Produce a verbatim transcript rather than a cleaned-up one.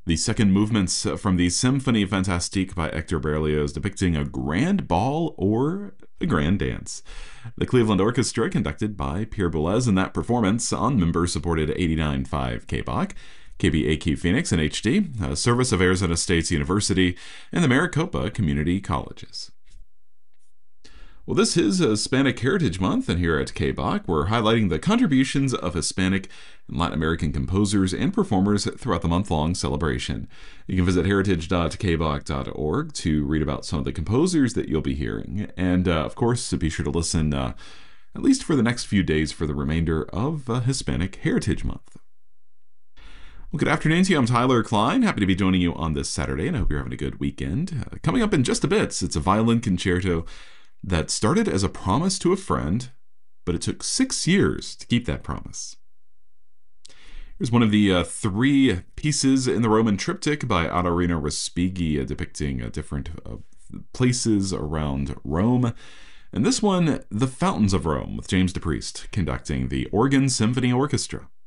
The second movement's from the Symphonie Fantastique by Hector Berlioz, depicting a grand ball or a grand dance. The Cleveland Orchestra, conducted by Pierre Boulez, in that performance on member-supported eighty-nine point five K B O C, K B A Q Phoenix in H D, a service of Arizona State University, and the Maricopa Community Colleges. Well, this is Hispanic Heritage Month, and here at K B O C, we're highlighting the contributions of Hispanic and Latin American composers and performers throughout the month-long celebration. You can visit heritage dot k b o c dot org to read about some of the composers that you'll be hearing, and uh, of course, be sure to listen uh, at least for the next few days for the remainder of uh, Hispanic Heritage Month. Well, good afternoon to you. I'm Tyler Klein. Happy to be joining you on this Saturday, and I hope you're having a good weekend. Uh, coming up in just a bit, it's a violin concerto that started as a promise to a friend, but it took six years to keep that promise. Here's one of the uh, three pieces in the Roman triptych by Adalrino Respighi, uh, depicting uh, different uh, places around Rome. And this one, The Fountains of Rome, with James DePriest conducting the Organ Symphony Orchestra.